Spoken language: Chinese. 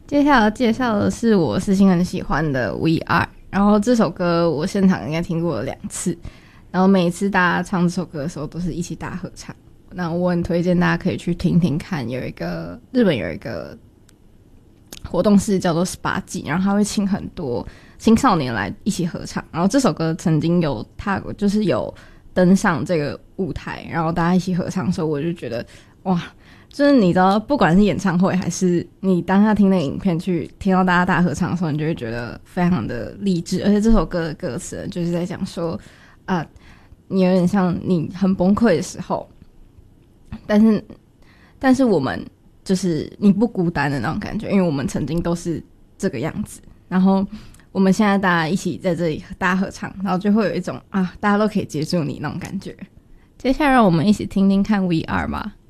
接下来要介绍的是我私心很喜欢的 We Are， 然后这首歌我现场应该听过了2次，然后每一次大家唱这首歌的时候都是一起大合唱。那我很推荐大家可以去听听看，日本有一个活动是叫做18季，然后他会请很多青少年来一起合唱，然后这首歌曾经有就是有登上这个舞台，然后大家一起合唱的时候，我就觉得哇，就是你知道不管是演唱会还是你当下听那个影片去听到大家大合唱的时候，你就会觉得非常的励志。而且这首歌的歌词就是在讲说你有点像你很崩溃的时候，但是我们就是你不孤单的那种感觉，因为我们曾经都是这个样子，然后我们现在大家一起在这里大家合唱，然后就会有一种大家都可以接住你那种感觉。接下来让我们一起听听看 We Are 吧。